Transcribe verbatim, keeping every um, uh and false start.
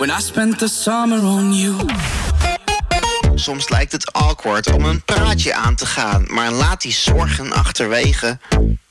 when I spent the summer on you. Soms lijkt het awkward om een praatje aan te gaan, maar laat die zorgen achterwege.